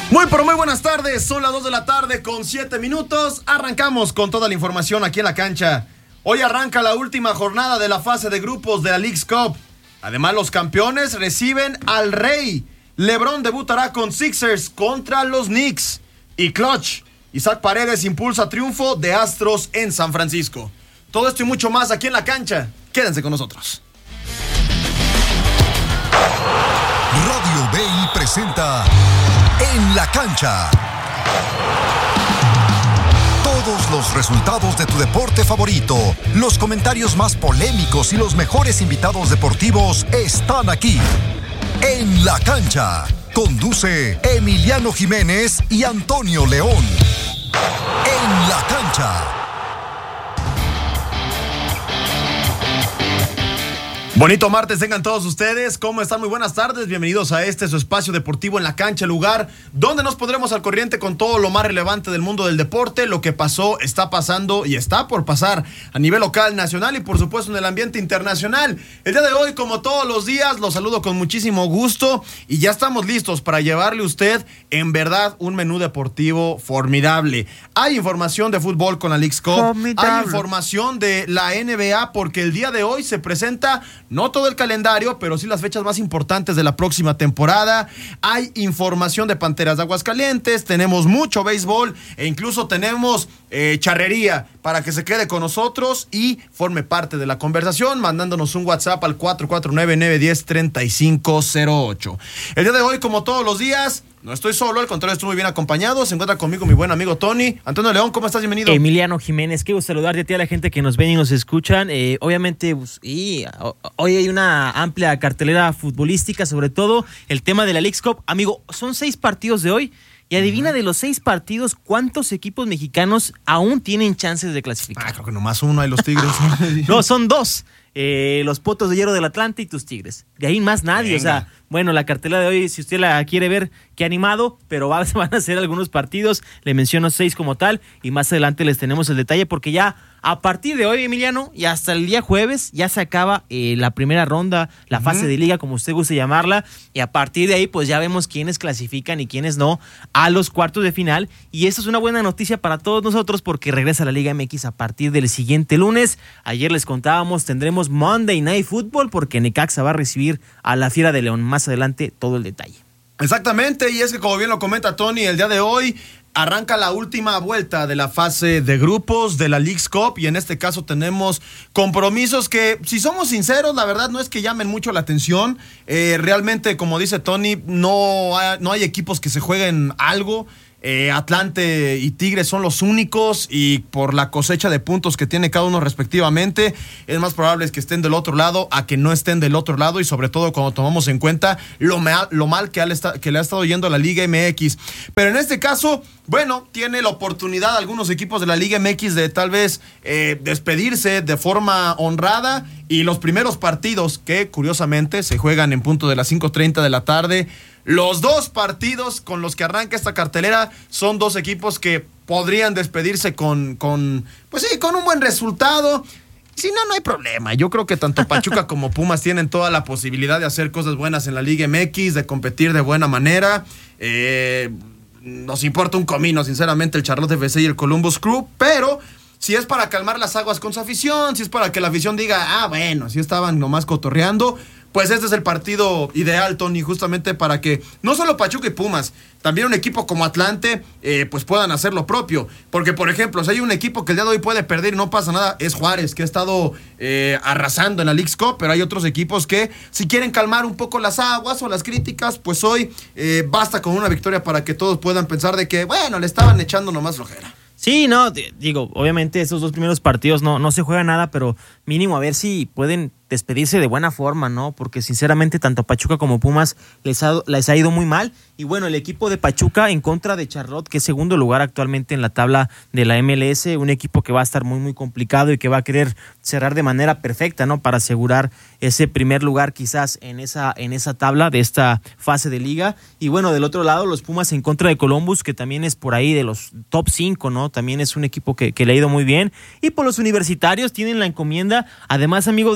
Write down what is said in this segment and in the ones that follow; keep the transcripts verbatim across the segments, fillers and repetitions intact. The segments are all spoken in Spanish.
Muy pero muy buenas tardes, son las dos de la tarde con siete minutos, arrancamos con toda la información aquí en la cancha. Hoy arranca la última jornada de la fase de grupos de la Leagues Cup. Además los campeones reciben al Rey. LeBron debutará con Sixers contra los Knicks. Y Clutch, Isaac Paredes impulsa triunfo de Astros en San Francisco. Todo esto y mucho más aquí en la cancha, quédense con nosotros. Radio B I presenta En la Cancha. Todos los resultados de tu deporte favorito, los comentarios más polémicos y los mejores invitados deportivos están aquí. En la Cancha. Conduce Emiliano Jiménez y Antonio León. En la Cancha. Bonito martes tengan todos ustedes, ¿cómo están? Muy buenas tardes, bienvenidos a este su espacio deportivo En la Cancha, lugar donde nos pondremos al corriente con todo lo más relevante del mundo del deporte, lo que pasó, está pasando y está por pasar a nivel local, nacional y por supuesto en el ambiente internacional. El día de hoy, como todos los días, los saludo con muchísimo gusto y ya estamos listos para llevarle a usted en verdad un menú deportivo formidable. Hay información de fútbol con la Leagues Cup, formidable. Hay información de la N B A porque el día de hoy se presenta no todo el calendario, pero sí las fechas más importantes de la próxima temporada. Hay información de Panteras de Aguascalientes, tenemos mucho béisbol e incluso tenemos eh, charrería para que se quede con nosotros y forme parte de la conversación mandándonos un WhatsApp al cuatro cuatro nueve, nueve uno cero, tres cinco cero ocho. El día de hoy, como todos los días, no estoy solo, al contrario, estoy muy bien acompañado. Se encuentra conmigo mi buen amigo Tony. Antonio León, ¿cómo estás? Bienvenido. Emiliano Jiménez, qué gusto saludarte a ti, a la gente que nos ven y nos escuchan. Eh, obviamente, pues, y, o, hoy hay una amplia cartelera futbolística, sobre todo el tema de la Leagues Cup. Amigo, son seis partidos de hoy. Y adivina de los seis partidos, ¿cuántos equipos mexicanos aún tienen chances de clasificar? Ah, creo que nomás uno, hay los Tigres. No, son dos. Eh, los Potros de Hierro del Atlante y tus Tigres. De ahí más nadie. Venga. O sea, bueno, la cartelera de hoy, si usted la quiere ver, qué animado, pero va, van a ser algunos partidos. Le menciono seis como tal y más adelante les tenemos el detalle porque ya a partir de hoy, Emiliano, y hasta el día jueves ya se acaba eh, la primera ronda, la uh-huh. fase de liga, como usted guste llamarla, y a partir de ahí pues ya vemos quiénes clasifican y quiénes no a los cuartos de final, y esto es una buena noticia para todos nosotros porque regresa la Liga M X a partir del siguiente lunes. Ayer les contábamos, tendremos Monday Night Football porque Necaxa va a recibir a la Fiera de León. Más adelante todo el detalle. Exactamente, y es que como bien lo comenta Tony, el día de hoy arranca la última vuelta de la fase de grupos de la Leagues Cup y en este caso tenemos compromisos que, si somos sinceros, la verdad no es que llamen mucho la atención. Eh, realmente, como dice Tony, no hay, no hay equipos que se jueguen algo. Eh, Atlante y Tigres son los únicos y por la cosecha de puntos que tiene cada uno respectivamente es más probable es que estén del otro lado a que no estén del otro lado y sobre todo cuando tomamos en cuenta lo mal, lo mal que, esta, que le ha estado yendo a la Liga M X. Pero en este caso, bueno, tiene la oportunidad algunos equipos de la Liga M X de tal vez eh, despedirse de forma honrada y los primeros partidos que curiosamente se juegan en punto de las cinco treinta de la tarde. Los dos partidos con los que arranca esta cartelera son dos equipos que podrían despedirse con, con, pues sí, con un buen resultado. Si no, no hay problema. Yo creo que tanto Pachuca como Pumas tienen toda la posibilidad de hacer cosas buenas en la Liga M X, de competir de buena manera. Eh, nos importa un comino, sinceramente, el Charlotte F C y el Columbus Crew, pero si es para calmar las aguas con su afición, si es para que la afición diga, ah, bueno, si estaban nomás cotorreando, pues este es el partido ideal, Tony, justamente para que no solo Pachuca y Pumas, también un equipo como Atlante, eh, pues puedan hacer lo propio. Porque, por ejemplo, si hay un equipo que el día de hoy puede perder y no pasa nada, es Juárez, que ha estado eh, arrasando en la Leagues Cup, pero hay otros equipos que, si quieren calmar un poco las aguas o las críticas, pues hoy eh, basta con una victoria para que todos puedan pensar de que, bueno, le estaban echando nomás flojera. Sí, no, digo, obviamente esos dos primeros partidos no, no se juega nada, pero mínimo a ver si pueden despedirse de buena forma, ¿no? Porque sinceramente tanto Pachuca como Pumas les ha, les ha ido muy mal. Y bueno, el equipo de Pachuca en contra de Charlotte, que es segundo lugar actualmente en la tabla de la M L S, un equipo que va a estar muy muy complicado y que va a querer cerrar de manera perfecta, ¿no? Para asegurar ese primer lugar quizás en esa, en esa tabla de esta fase de liga. Y bueno, del otro lado los Pumas en contra de Columbus, que también es por ahí de los top cinco, ¿no? También es un equipo que, que le ha ido muy bien. Y por los universitarios tienen la encomienda, además, amigo, de despedir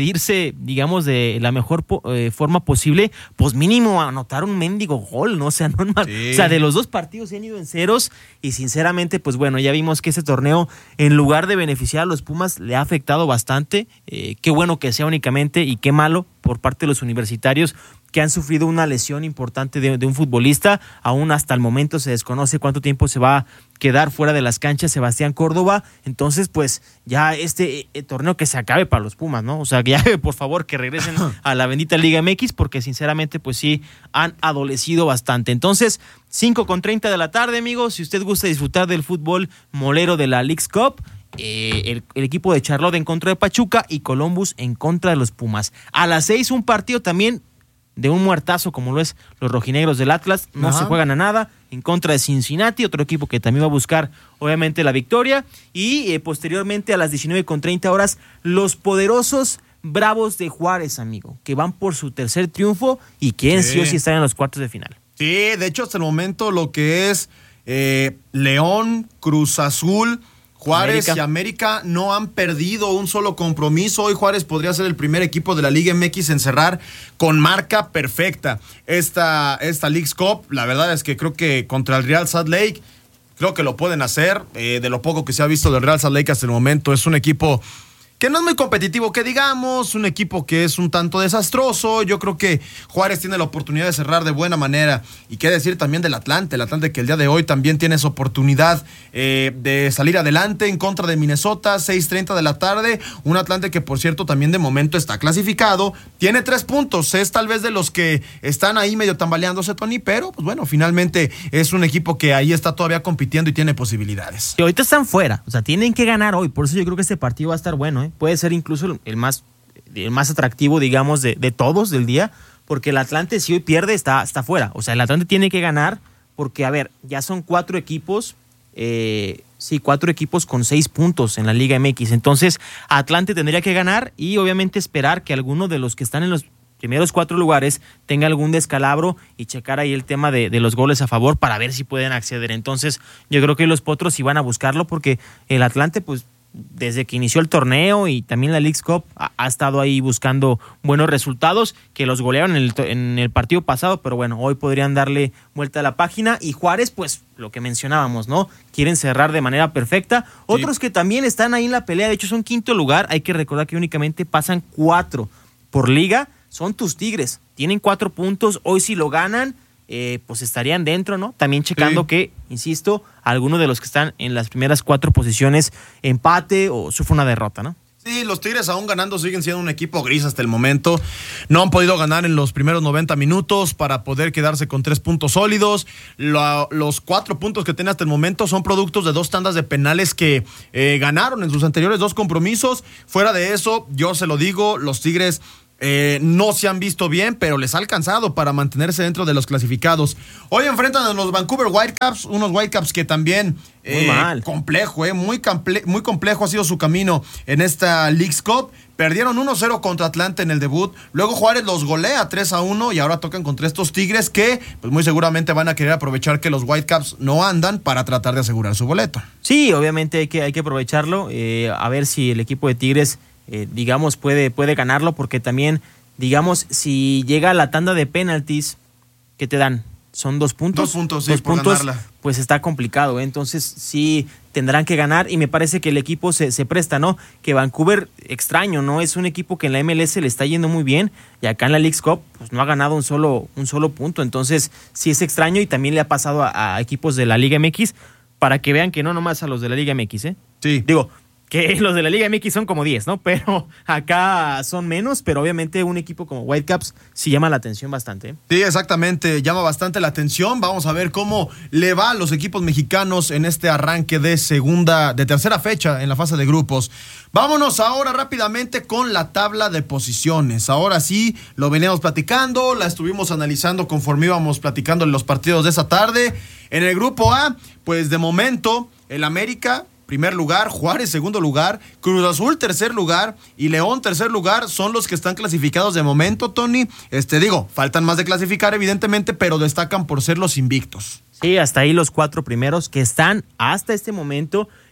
despedirse, digamos, de la mejor eh, forma posible, pues mínimo anotar un mendigo gol, ¿no? O sea, no, sí. o sea, de los dos partidos se han ido en ceros y sinceramente, pues bueno, ya vimos que ese torneo, en lugar de beneficiar a los Pumas, le ha afectado bastante. Eh, qué bueno que sea únicamente y qué malo por parte de los universitarios que han sufrido una lesión importante de, de un futbolista. Aún hasta el momento se desconoce cuánto tiempo se va a quedar fuera de las canchas Sebastián Córdoba. Entonces, pues ya este eh, torneo que se acabe para los Pumas, ¿no? O sea, ya por favor que regresen a la bendita Liga M X porque sinceramente pues sí han adolecido bastante. Entonces, cinco con treinta de la tarde, amigos. Si usted gusta disfrutar del fútbol molero de la Leagues Cup, Eh, el, el equipo de Charlotte en contra de Pachuca y Columbus en contra de los Pumas. A las seis un partido también de un muertazo como lo es los rojinegros del Atlas, no Ajá. se juegan a nada, en contra de Cincinnati, otro equipo que también va a buscar obviamente la victoria, y eh, posteriormente a las diecinueve con treinta horas los poderosos Bravos de Juárez, amigo, que van por su tercer triunfo y quieren sí, sí o sí estar en los cuartos de final. Sí, de hecho hasta el momento lo que es eh, León, Cruz Azul, Juárez América. y América no han perdido un solo compromiso. Hoy Juárez podría ser el primer equipo de la Liga M X en cerrar con marca perfecta esta, esta Leagues Cup. La verdad es que creo que contra el Real Salt Lake, creo que lo pueden hacer. Eh, de lo poco que se ha visto del Real Salt Lake hasta el momento, es un equipo que no es muy competitivo, que digamos, un equipo que es un tanto desastroso. Yo creo que Juárez tiene la oportunidad de cerrar de buena manera. Y qué decir también del Atlante, el Atlante que el día de hoy también tiene esa oportunidad eh, de salir adelante en contra de Minnesota, seis treinta de la tarde, un Atlante que por cierto también de momento está clasificado, tiene tres puntos, es tal vez de los que están ahí medio tambaleándose, Tony, pero pues bueno, finalmente es un equipo que ahí está todavía compitiendo y tiene posibilidades. Y ahorita están fuera, o sea, tienen que ganar hoy, por eso yo creo que este partido va a estar bueno, ¿eh? Puede ser incluso el más, el más atractivo, digamos, de, de todos del día, porque el Atlante si hoy pierde está, está fuera. O sea, el Atlante tiene que ganar porque, a ver, ya son cuatro equipos, eh, sí, cuatro equipos con seis puntos en la Liga M X. Entonces, Atlante tendría que ganar y obviamente esperar que alguno de los que están en los primeros cuatro lugares tenga algún descalabro y checar ahí el tema de, de los goles a favor para ver si pueden acceder. Entonces, yo creo que los Potros sí van a buscarlo porque el Atlante, pues, desde que inició el torneo y también la Leagues Cup ha, ha estado ahí buscando buenos resultados, que los golearon en el, en el partido pasado, pero bueno, hoy podrían darle vuelta a la página. Y Juárez, pues lo que mencionábamos, ¿no? Quieren cerrar de manera perfecta. Otros sí. que también están ahí en la pelea, de hecho son quinto lugar, hay que recordar que únicamente pasan cuatro por liga, son tus Tigres, tienen cuatro puntos, hoy si lo ganan, Eh, pues estarían dentro, ¿no? También checando sí. que, insisto, algunos de los que están en las primeras cuatro posiciones empate o sufre una derrota, ¿no? Sí, los Tigres aún ganando siguen siendo un equipo gris hasta el momento. No han podido ganar en los primeros noventa minutos para poder quedarse con tres puntos sólidos. Lo, los cuatro puntos que tiene hasta el momento son productos de dos tandas de penales que eh, ganaron en sus anteriores dos compromisos. Fuera de eso, yo se lo digo, los Tigres Eh, no se han visto bien, pero les ha alcanzado para mantenerse dentro de los clasificados. Hoy enfrentan a los Vancouver Whitecaps, unos Whitecaps que también muy eh, mal. complejo, eh, muy, comple- muy complejo ha sido su camino en esta Leagues Cup. Perdieron uno cero contra Atlanta en el debut, luego Juárez los golea tres a uno y ahora tocan contra estos Tigres que pues muy seguramente van a querer aprovechar que los Whitecaps no andan para tratar de asegurar su boleto. Sí, obviamente hay que, hay que aprovecharlo, eh, a ver si el equipo de Tigres Eh, digamos puede, puede ganarlo, porque también digamos si llega a la tanda de penaltis, ¿qué te dan? Son dos puntos. Dos puntos, sí, dos por puntos, ganarla. Pues está complicado, ¿eh? Entonces sí tendrán que ganar y me parece que el equipo se, se presta, ¿no? Que Vancouver, extraño, ¿no? Es un equipo que en la M L S le está yendo muy bien y acá en la Leagues Cup pues no ha ganado un solo, un solo punto, entonces sí es extraño y también le ha pasado a, a equipos de la Liga M X para que vean que no nomás a los de la Liga M X, ¿eh? Sí. Digo, que los de la Liga M X son como diez, ¿no? Pero acá son menos, pero obviamente un equipo como Whitecaps sí llama la atención bastante, ¿eh? Sí, exactamente, llama bastante la atención. Vamos a ver cómo le va a los equipos mexicanos en este arranque de segunda, de tercera fecha en la fase de grupos. Vámonos ahora rápidamente con la tabla de posiciones. Ahora sí, lo veníamos platicando, la estuvimos analizando conforme íbamos platicando en los partidos de esa tarde. En el grupo A, pues de momento, el América primer lugar, Juárez segundo lugar, Cruz Azul tercer lugar y León tercer lugar son los que están clasificados de momento, Tony. Este digo, faltan más de clasificar evidentemente, pero destacan por ser los invictos. Sí, hasta ahí los cuatro primeros que están hasta este momento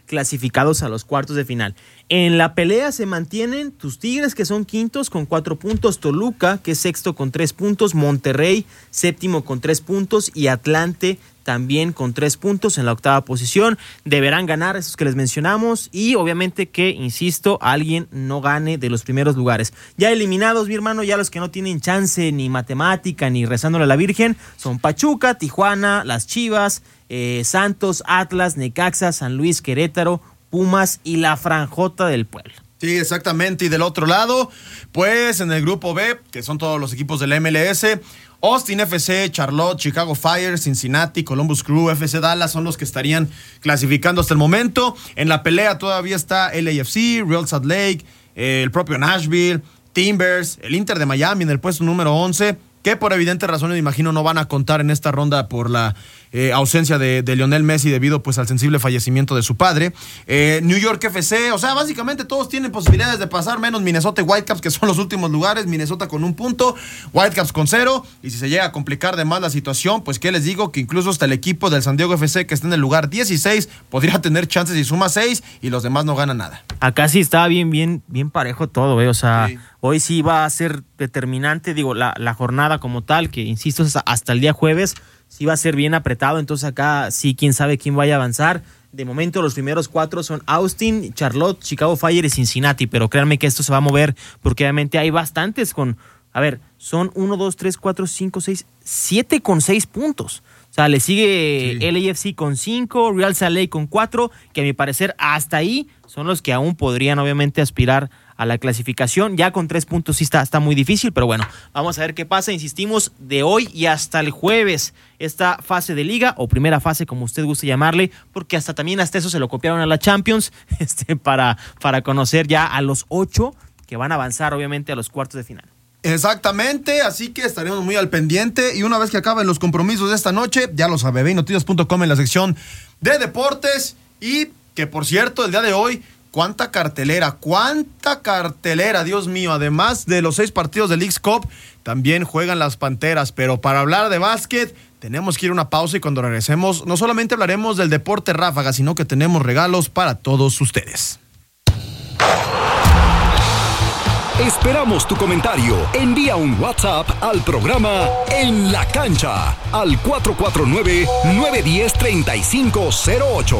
clasificados a los cuartos de final. En la pelea se mantienen tus Tigres, que son quintos con cuatro puntos, Toluca, que es sexto con tres puntos, Monterrey, séptimo con tres puntos, y Atlante también con tres puntos en la octava posición. Deberán ganar esos que les mencionamos y obviamente que, insisto, alguien no gane de los primeros lugares. Ya eliminados, mi hermano, ya los que no tienen chance ni matemática ni rezándole a la Virgen son Pachuca, Tijuana, las Chivas, eh, Santos, Atlas, Necaxa, San Luis, Querétaro, Pumas y la Franjota del Puebla. Sí, exactamente. Y del otro lado, pues en el grupo B, que son todos los equipos de la M L S, Austin F C, Charlotte, Chicago Fire, Cincinnati, Columbus Crew, F C Dallas son los que estarían clasificando hasta el momento. En la pelea todavía está L A F C, Real Salt Lake, eh, el propio Nashville, Timbers, el Inter de Miami en el puesto número once, que por evidentes razones, me imagino, no van a contar en esta ronda por la eh, ausencia de, de Lionel Messi debido pues al sensible fallecimiento de su padre. Eh, New York F C, o sea, básicamente todos tienen posibilidades de pasar, menos Minnesota y Whitecaps, que son los últimos lugares. Minnesota con un punto, Whitecaps con cero, y si se llega a complicar de más la situación, pues qué les digo, que incluso hasta el equipo del San Diego F C, que está en el lugar dieciséis, podría tener chances y suma seis, y los demás no ganan nada. Acá sí estaba bien, bien, bien parejo todo, ¿eh? O sea, sí. Hoy sí va a ser determinante, digo, la, la jornada como tal, que insisto, hasta el día jueves sí va a ser bien apretado, entonces acá sí, quién sabe quién vaya a avanzar. De momento los primeros cuatro son Austin, Charlotte, Chicago Fire y Cincinnati, pero créanme que esto se va a mover porque obviamente hay bastantes con, a ver, son uno, dos, tres, cuatro, cinco, seis, siete con seis puntos. O sea, le sigue sí. L A F C con cinco, Real Salt Lake con cuatro, que a mi parecer hasta ahí son los que aún podrían obviamente aspirar a la clasificación. Ya con tres puntos sí está, está muy difícil, pero bueno, vamos a ver qué pasa. Insistimos, de hoy y hasta el jueves, esta fase de liga, o primera fase, como usted guste llamarle, porque hasta también hasta eso se lo copiaron a la Champions, este, para, para conocer ya a los ocho que van a avanzar obviamente a los cuartos de final. Exactamente, así que estaremos muy al pendiente, y una vez que acaben los compromisos de esta noche, ya lo sabe, bein noticias punto com en la sección de deportes. Y que por cierto, el día de hoy, cuánta cartelera, cuánta cartelera, Dios mío. Además de los seis partidos de Leagues Cup, también juegan las Panteras. Pero para hablar de básquet, tenemos que ir a una pausa, y cuando regresemos, no solamente hablaremos del deporte ráfaga, sino que tenemos regalos para todos ustedes. Esperamos tu comentario. Envía un WhatsApp al programa En la Cancha al cuatro cuatro nueve, nueve uno cero, tres cinco cero ocho.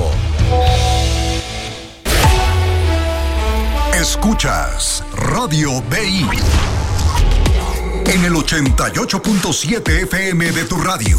Escuchas Radio B I en el ochenta y ocho punto siete F M de tu radio.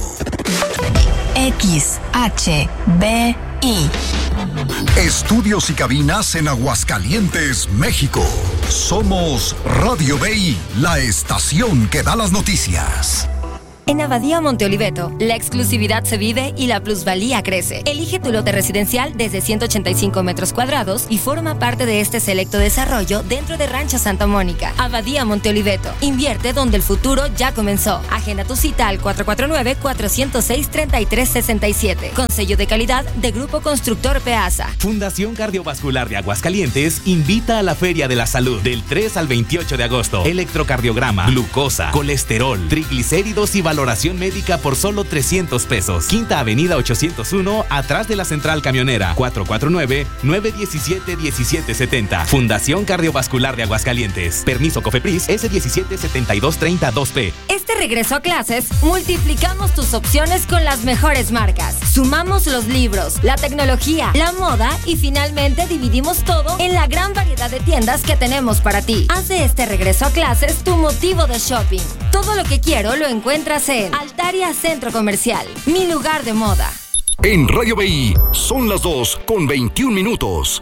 X H B I. Estudios y cabinas en Aguascalientes, México. Somos Radio B I, la estación que da las noticias. En Abadía Monte Oliveto, la exclusividad se vive y la plusvalía crece. Elige tu lote residencial desde ciento ochenta y cinco metros cuadrados y forma parte de este selecto desarrollo dentro de Rancho Santa Mónica. Abadía Monte Oliveto. Invierte donde el futuro ya comenzó. Agenda tu cita al cuatro cuatro nueve, cuatro cero seis, tres tres seis siete. Con sello de calidad de Grupo Constructor Peasa. Fundación Cardiovascular de Aguascalientes invita a la Feria de la Salud del tres al veintiocho de agosto. Electrocardiograma, glucosa, colesterol, triglicéridos y valoración médica por solo trescientos pesos. Quinta Avenida ochocientos uno, atrás de la Central Camionera. cuatro cuatro nueve, nueve uno siete, uno siete siete cero. Fundación Cardiovascular de Aguascalientes. Permiso COFEPRIS S diecisiete setenta y dos treinta dos P. Este regreso a clases, multiplicamos tus opciones con las mejores marcas. Sumamos los libros, la tecnología, la moda y finalmente dividimos todo en la gran variedad de tiendas que tenemos para ti. Haz de este regreso a clases tu motivo de shopping. Todo lo que quiero lo encuentras en Altaria Centro Comercial, mi lugar de moda. En Radio B I son las dos con veintiún minutos.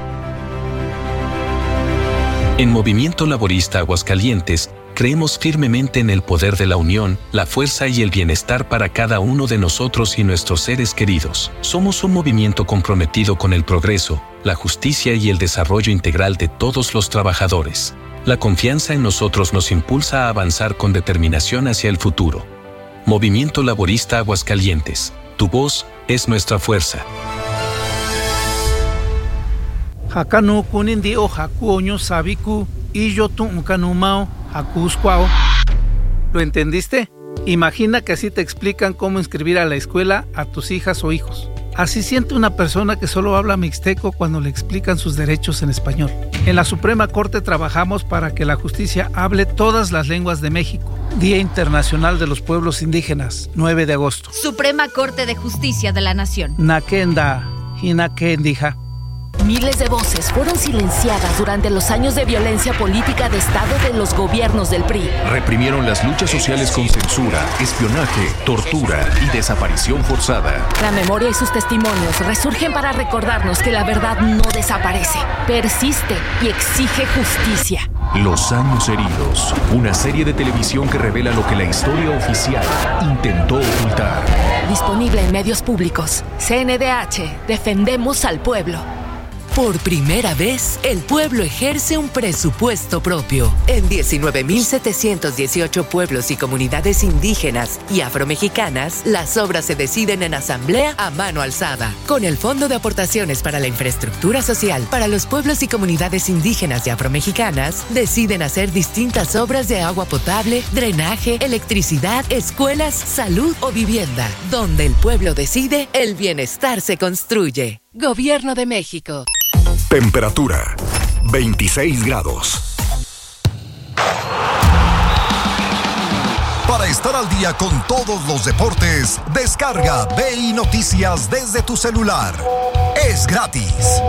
En Movimiento Laborista Aguascalientes, creemos firmemente en el poder de la unión, la fuerza y el bienestar para cada uno de nosotros y nuestros seres queridos. Somos un movimiento comprometido con el progreso, la justicia y el desarrollo integral de todos los trabajadores. La confianza en nosotros nos impulsa a avanzar con determinación hacia el futuro. Movimiento Laborista Aguascalientes. Tu voz es nuestra fuerza. Hakano kunindi o hakuoño sabiku y yo tu unkanumao hakuskwao. ¿Lo entendiste? Imagina que así te explican cómo inscribir a la escuela a tus hijas o hijos. Así siente una persona que solo habla mixteco cuando le explican sus derechos en español. En la Suprema Corte trabajamos para que la justicia hable todas las lenguas de México. Día Internacional de los Pueblos Indígenas, nueve de agosto. Suprema Corte de Justicia de la Nación. Nakenda, Hinakendija. Miles de voces fueron silenciadas durante los años de violencia política de Estado de los gobiernos del P R I. Reprimieron las luchas sociales con censura, espionaje, tortura y desaparición forzada. La memoria y sus testimonios resurgen para recordarnos que la verdad no desaparece, persiste y exige justicia. Los años heridos, una serie de televisión que revela lo que la historia oficial intentó ocultar. Disponible en medios públicos. C N D H, defendemos al pueblo. Por primera vez, el pueblo ejerce un presupuesto propio. En diecinueve mil setecientos dieciocho pueblos y comunidades indígenas y afromexicanas, las obras se deciden en asamblea a mano alzada. Con el Fondo de Aportaciones para la Infraestructura Social para los pueblos y comunidades indígenas y afromexicanas, deciden hacer distintas obras de agua potable, drenaje, electricidad, escuelas, salud o vivienda. Donde el pueblo decide, el bienestar se construye. Gobierno de México. Temperatura veintiséis grados. Para estar al día con todos los deportes, descarga B I Noticias desde tu celular. Es gratis.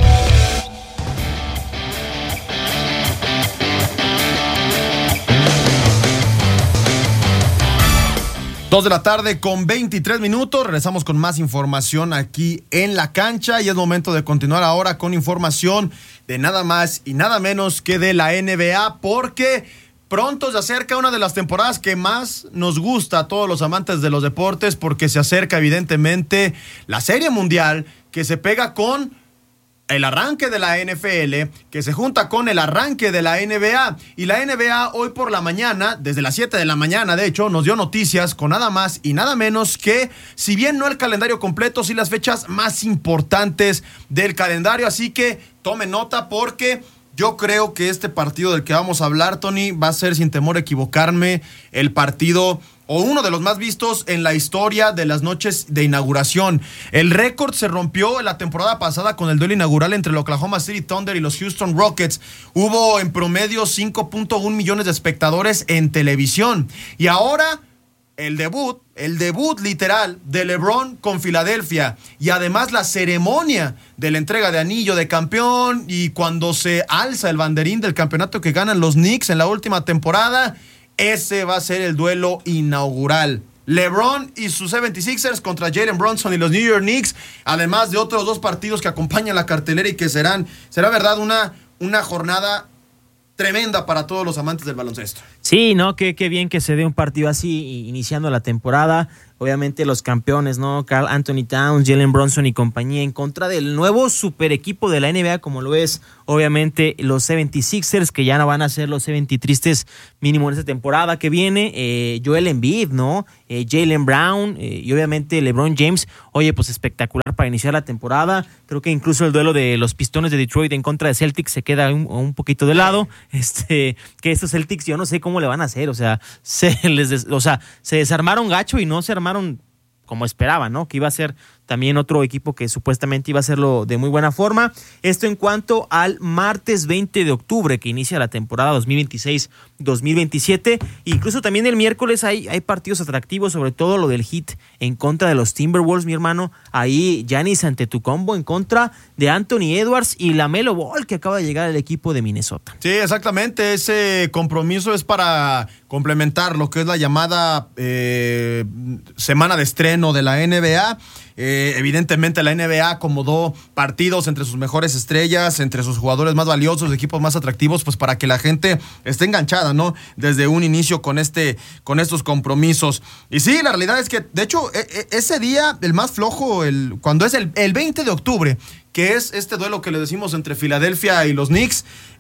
Dos de la tarde con veintitrés minutos. Regresamos con más información aquí en La Cancha y es momento de continuar ahora con información de nada más y nada menos que de la N B A, porque pronto se acerca una de las temporadas que más nos gusta a todos los amantes de los deportes, porque se acerca evidentemente la Serie Mundial, que se pega con el arranque de la N F L, que se junta con el arranque de la N B A. Y la N B A hoy por la mañana, desde las siete de la mañana, de hecho, nos dio noticias con nada más y nada menos que, si bien no el calendario completo, sí las fechas más importantes del calendario. Así que tome nota, porque yo creo que este partido del que vamos a hablar, Tony, va a ser, sin temor a equivocarme, el partido o uno de los más vistos en la historia de las noches de inauguración. El récord se rompió en la temporada pasada con el duelo inaugural entre el Oklahoma City Thunder y los Houston Rockets. Hubo en promedio cinco punto uno millones de espectadores en televisión. Y ahora el debut, el debut literal de LeBron con Filadelfia, y además la ceremonia de la entrega de anillo de campeón y cuando se alza el banderín del campeonato que ganan los Knicks en la última temporada. Ese va a ser el duelo inaugural. LeBron y sus setenta y seis ers contra Jalen Brunson y los New York Knicks, además de otros dos partidos que acompañan la cartelera y que serán, será verdad, una, una jornada tremenda para todos los amantes del baloncesto. Sí, ¿no? Qué, qué bien que se dé un partido así iniciando la temporada. Obviamente los campeones, ¿no? Karl Anthony Towns, Jalen Brunson y compañía en contra del nuevo super equipo de la N B A, como lo es, obviamente, los setenta y seis ers, que ya no van a ser los setenta y tristes mínimo en esta temporada que viene. Eh, Joel Embiid, ¿no? Eh, Jaylen Brown eh, y obviamente LeBron James. Oye, pues espectacular para iniciar la temporada. Creo que incluso el duelo de los Pistones de Detroit en contra de Celtics se queda un, un poquito de lado. Este, que estos Celtics yo no sé cómo le van a hacer. O sea, se les des, o sea, se desarmaron gacho y no se armaron como esperaban, ¿no? Que iba a ser también otro equipo que supuestamente iba a hacerlo de muy buena forma. Esto en cuanto al martes veinte de octubre, que inicia la temporada dos mil veintiséis dos mil veintisiete. Incluso también el miércoles hay, hay partidos atractivos, sobre todo lo del Heat en contra de los Timberwolves, mi hermano. Ahí Giannis Antetokounmpo en contra de Anthony Edwards y LaMelo Ball, que acaba de llegar al equipo de Minnesota. Sí, exactamente. Ese compromiso es para complementar lo que es la llamada eh, semana de estreno de la N B A. Eh, evidentemente la N B A acomodó partidos entre sus mejores estrellas, entre sus jugadores más valiosos, equipos más atractivos, pues para que la gente esté enganchada, ¿no? Desde un inicio con este, con estos compromisos. Y sí, la realidad es que, de hecho, e- e- ese día, el más flojo, el, cuando es el, el veinte de octubre, que es este duelo que le decimos entre Filadelfia y los Knicks,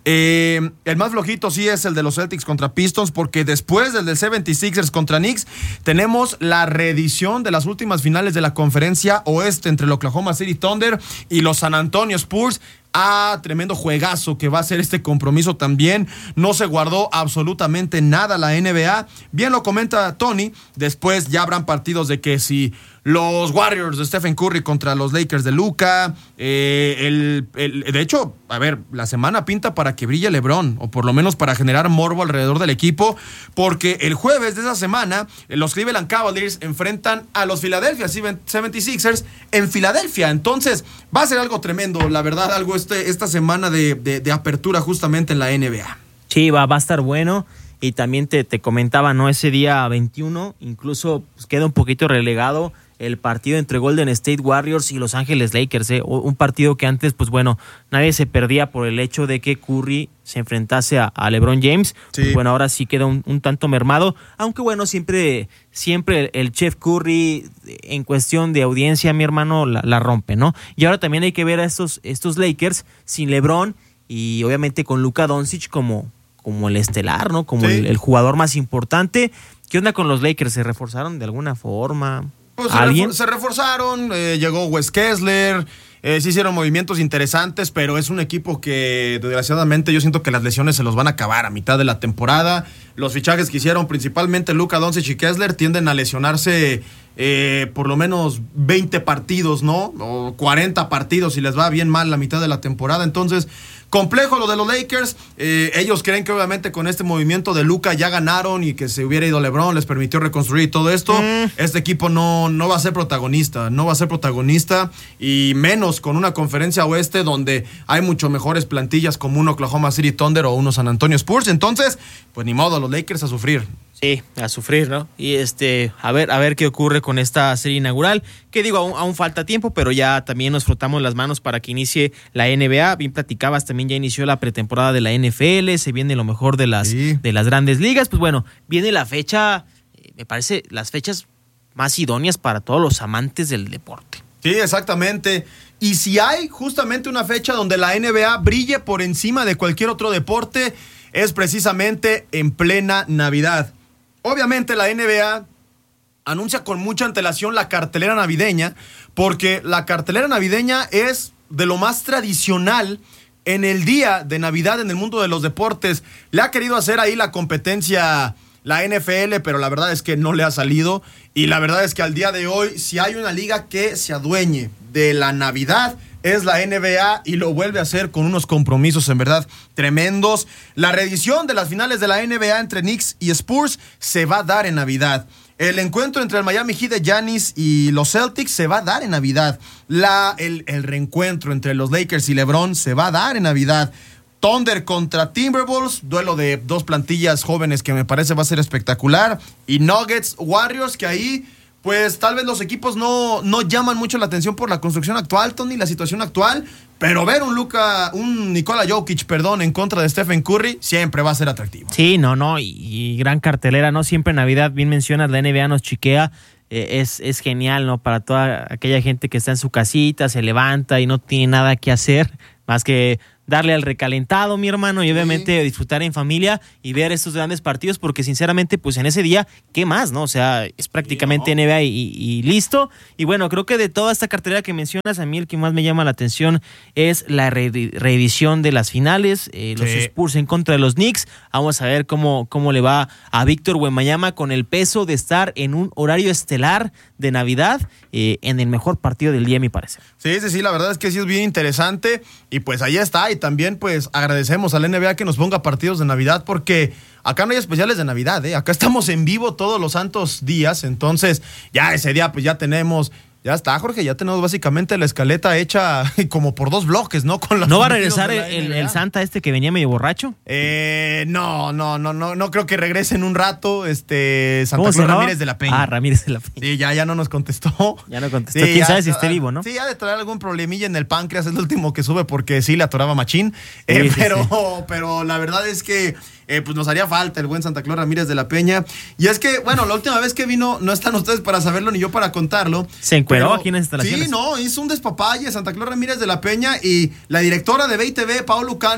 Eh, el más flojito sí es el de los Celtics contra Pistons, porque después del del setenta y sixers contra Knicks, tenemos la reedición de las últimas finales de la conferencia oeste entre el Oklahoma City Thunder y los San Antonio Spurs. Ah, tremendo juegazo que va a ser este compromiso también. No se guardó absolutamente nada la N B A. Bien lo comenta Tony. Después ya habrán partidos de que si los Warriors de Stephen Curry contra los Lakers de Luka. Eh, el, el, de hecho, a ver, la semana pinta para que brille LeBron, o por lo menos para generar morbo alrededor del equipo, porque el jueves de esa semana los Cleveland Cavaliers enfrentan a los Philadelphia setenta y sixers en Filadelfia. Entonces va a ser algo tremendo, la verdad, algo este, esta semana de, de, de apertura justamente en la N B A. Sí, va, va a estar bueno. Y también te, te comentaba, ¿no? Ese día veintiuno, incluso pues, queda un poquito relegado el partido entre Golden State Warriors y Los Ángeles Lakers, ¿eh? Un partido que antes, pues bueno, nadie se perdía por el hecho de que Curry se enfrentase a, a LeBron James. Sí. Pues bueno, ahora sí queda un, un tanto mermado, aunque bueno, siempre, siempre el Chef Curry en cuestión de audiencia, mi hermano, la, la rompe, ¿no? Y ahora también hay que ver a estos, estos Lakers sin LeBron y obviamente con Luka Doncic como, como el estelar, ¿no? Como sí. el, el jugador más importante. ¿Qué onda con los Lakers? ¿Se reforzaron de alguna forma? Pues se, refor- se reforzaron, eh, llegó Wes Kessler, eh, se hicieron movimientos interesantes, pero es un equipo que desgraciadamente yo siento que las lesiones se los van a acabar a mitad de la temporada. Los fichajes que hicieron, principalmente Luka Doncic y Kessler, tienden a lesionarse eh, por lo menos veinte partidos, ¿no? O cuarenta partidos si les va bien mal la mitad de la temporada. Entonces, complejo lo de los Lakers. Eh, ellos creen que obviamente con este movimiento de Luka ya ganaron y que se hubiera ido LeBron les permitió reconstruir todo esto. Mm. Este equipo no, no va a ser protagonista, no va a ser protagonista y menos con una conferencia oeste donde hay mucho mejores plantillas como un Oklahoma City Thunder o unos San Antonio Spurs. Entonces, pues ni modo, los Lakers a sufrir. Sí, a sufrir, ¿no? Y este, a ver, a ver qué ocurre con esta serie inaugural, que digo, aún, aún falta tiempo, pero ya también nos frotamos las manos para que inicie la N B A. Bien platicabas, también ya inició la pretemporada de la N F L, se viene lo mejor de las, sí. de las grandes ligas. Pues bueno, viene la fecha, me parece, las fechas más idóneas para todos los amantes del deporte. Sí, exactamente. Y si hay justamente una fecha donde la N B A brille por encima de cualquier otro deporte, es precisamente en plena Navidad. Obviamente la N B A anuncia con mucha antelación la cartelera navideña, porque la cartelera navideña es de lo más tradicional en el día de Navidad en el mundo de los deportes. Le ha querido hacer ahí la competencia la N F L, pero la verdad es que no le ha salido. Y la verdad es que al día de hoy, si hay una liga que se adueñe de la Navidad, es la N B A, y lo vuelve a hacer con unos compromisos en verdad tremendos. La reedición de las finales de la N B A entre Knicks y Spurs se va a dar en Navidad. El encuentro entre el Miami Heat de Giannis y los Celtics se va a dar en Navidad. La, el, el reencuentro entre los Lakers y LeBron se va a dar en Navidad. Thunder contra Timberwolves, duelo de dos plantillas jóvenes que me parece va a ser espectacular. Y Nuggets Warriors, que ahí pues tal vez los equipos no, no llaman mucho la atención por la construcción actual, Tony, la situación actual, pero ver un Luka, un Nikola Jokic, perdón, en contra de Stephen Curry, siempre va a ser atractivo. Sí, no, no, y, y gran cartelera, ¿no? Siempre en Navidad, bien mencionas, la N B A nos chiquea, eh, es, es genial, ¿no? Para toda aquella gente que está en su casita, se levanta y no tiene nada que hacer, más que darle al recalentado, mi hermano, y obviamente sí. disfrutar en familia y ver estos grandes partidos, porque sinceramente, pues en ese día, ¿qué más, no? O sea, es prácticamente sí, no. N B A y, y, y listo. Y bueno, creo que de toda esta cartelera que mencionas, a mí el que más me llama la atención es la re- reedición de las finales, eh, los sí. Spurs en contra de los Knicks. Vamos a ver cómo, cómo le va a Víctor Wembanyama con el peso de estar en un horario estelar de Navidad, eh, en el mejor partido del día, a mi parecer. Sí, sí, sí, la verdad es que sí es bien interesante, y pues ahí está. Y también pues agradecemos a la N B A que nos ponga partidos de Navidad, porque acá no hay especiales de Navidad, ¿eh? Acá estamos en vivo todos los santos días, entonces ya ese día pues ya tenemos, ya está, Jorge, ya tenemos básicamente la escaleta hecha como por dos bloques, ¿no? Con los ¿No va a regresar el, el, el Santa este que venía medio borracho? Eh, no, no, no, no, no creo que regrese en un rato, este, Santa Claus Ramírez de la Peña. Ah, Ramírez de la Peña. Sí, ya, ya no nos contestó. Ya no contestó, sí, quién ya, sabe si esté vivo, ¿no? Sí, ha de traer algún problemilla en el páncreas, es lo último que sube, porque sí le atoraba machín, eh, sí, sí, pero, sí. pero la verdad es que Eh, pues nos haría falta el buen Santa Claus Ramírez de la Peña. Y es que, bueno, la última vez que vino, no están ustedes para saberlo ni yo para contarlo. ¿Se encueró aquí en las instalaciones? Sí, no, hizo un despapalle Santa Claus Ramírez de la Peña, y la directora de B I T V, Paola Lucano,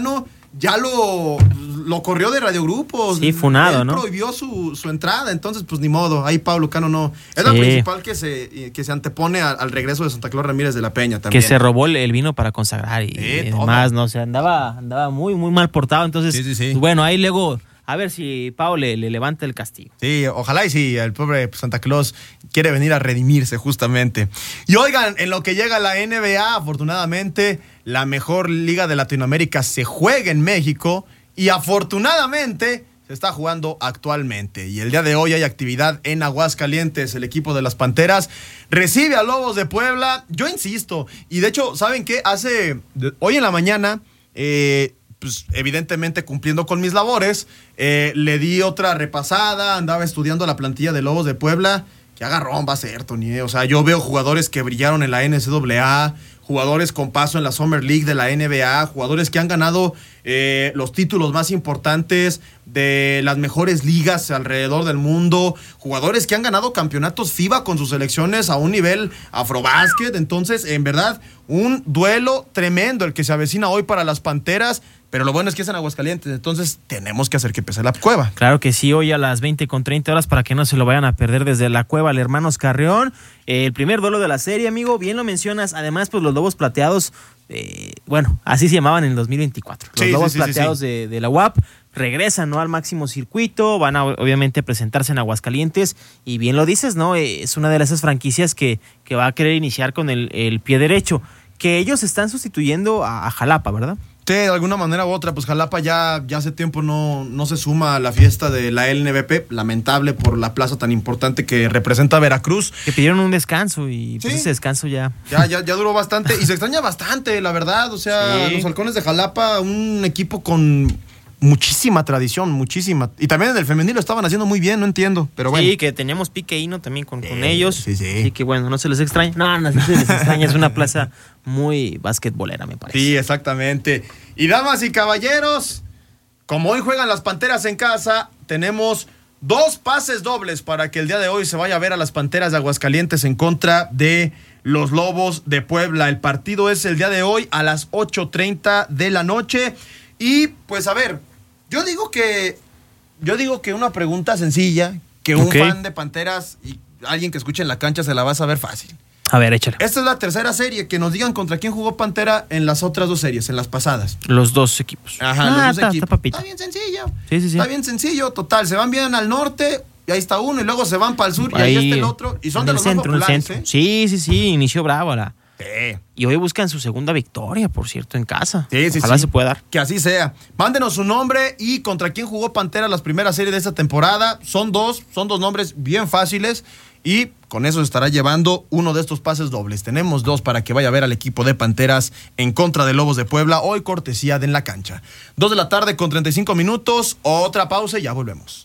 ya lo, lo corrió de radiogrupos. Sí, funado, Él ¿no? prohibió su, su entrada, entonces pues ni modo. Ahí Pablo Cano no. Es sí. la principal que se, que se antepone al, al regreso de Santa Claus Ramírez de la Peña también. Que se robó el, el vino para consagrar y, sí, y demás, ¿no? O sea, andaba, andaba muy, muy mal portado. Entonces, sí, sí, sí. Pues, bueno, ahí luego... A ver si Pau le, le levanta el castigo. Sí, ojalá y sí, el pobre Santa Claus quiere venir a redimirse justamente. Y oigan, en lo que llega la N B A, afortunadamente, la mejor liga de Latinoamérica se juega en México y afortunadamente se está jugando actualmente. Y el día de hoy hay actividad en Aguascalientes. El equipo de las Panteras recibe a Lobos de Puebla. Yo insisto, y de hecho, ¿saben qué? Hace, hoy en la mañana... Eh, pues evidentemente cumpliendo con mis labores, eh, le di otra repasada, andaba estudiando la plantilla de Lobos de Puebla. Qué agarrón va a ser, Tony, eh. O sea, yo veo jugadores que brillaron en la N C A A, jugadores con paso en la Summer League de la N B A, jugadores que han ganado eh, los títulos más importantes de las mejores ligas alrededor del mundo, jugadores que han ganado campeonatos FIBA con sus selecciones a un nivel afrobásquet. Entonces, en verdad, un duelo tremendo el que se avecina hoy para las Panteras. Pero lo bueno es que es en Aguascalientes, entonces tenemos que hacer que pese la cueva. Claro que sí, hoy a las veinte con treinta horas para que no se lo vayan a perder desde la cueva al Hermanos Carrión. Eh, el primer duelo de la serie, amigo, bien lo mencionas. Además, pues los Lobos Plateados, eh, bueno, así se llamaban en el dos mil veinticuatro. Los sí, Lobos sí, sí, Plateados sí, sí. De, de la U A P regresan, ¿no?, al máximo circuito, van a obviamente presentarse en Aguascalientes y bien lo dices, ¿no? Eh, es una de esas franquicias que, que va a querer iniciar con el, el pie derecho, que ellos están sustituyendo a, a Jalapa, ¿verdad? Sí, de alguna manera u otra, pues Jalapa ya, ya hace tiempo no, no se suma a la fiesta de la L N B P, lamentable por la plaza tan importante que representa Veracruz. Que pidieron un descanso y pues sí. ese descanso ya... Ya, ya, ya duró bastante y se extraña bastante, la verdad. O sea, sí. Los Halcones de Jalapa, un equipo con muchísima tradición, muchísima. Y también en el femenil lo estaban haciendo muy bien, no entiendo, pero bueno. Sí, que teníamos pique hino también con, con eh, ellos. Sí, sí. Así que bueno, no se les extraña. No, no se les extraña, es una plaza muy basquetbolera, me parece. Sí, exactamente. Y damas y caballeros, como hoy juegan las Panteras en casa, tenemos dos pases dobles para que el día de hoy se vaya a ver a las Panteras de Aguascalientes en contra de los Lobos de Puebla. El partido es el día de hoy a las ocho treinta de la noche. Y pues a ver, yo digo que yo digo que una pregunta sencilla, que un okay. fan de Panteras y alguien que escuche en la cancha se la va a saber fácil. A ver, échale. Esta es la tercera serie, que nos digan contra quién jugó Pantera en las otras dos series, en las pasadas. Los dos equipos. Ajá, ah, los dos está, equipos. Está, papita. Está bien sencillo. Sí, sí, sí. Está bien sencillo, total. Se van bien al norte, y ahí está uno, y luego se van para el sur, ahí, y ahí está el otro. Y son de el los centro, más populares, el centro. ¿eh? Sí, sí, sí, inició bravo la. Sí. Y hoy buscan su segunda victoria, por cierto, en casa. Sí, sí, Ojalá sí. se pueda dar. Que así sea. Mándenos su nombre y contra quién jugó Pantera las primeras series de esta temporada. Son dos, son dos nombres bien fáciles. Y con eso se estará llevando uno de estos pases dobles. Tenemos dos para que vaya a ver al equipo de Panteras en contra de Lobos de Puebla. Hoy cortesía de En la Cancha. Dos de la tarde con treinta y cinco minutos. Otra pausa y ya volvemos.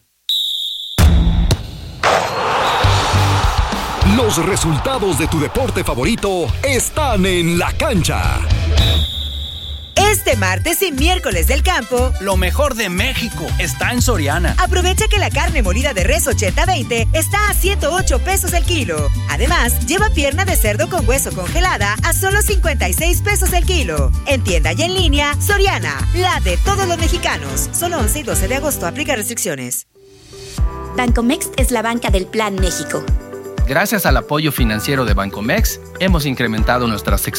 Los resultados de tu deporte favorito están en La Cancha. Este martes y miércoles del campo, lo mejor de México está en Soriana. Aprovecha que la carne molida de res ochenta veinte está a ciento ocho pesos el kilo. Además, lleva pierna de cerdo con hueso congelada a solo cincuenta y seis pesos el kilo. En tienda y en línea, Soriana, la de todos los mexicanos. Solo once y doce de agosto, aplica restricciones. Bancomext es la banca del Plan México. Gracias al apoyo financiero de Bancomext, hemos incrementado nuestras exportaciones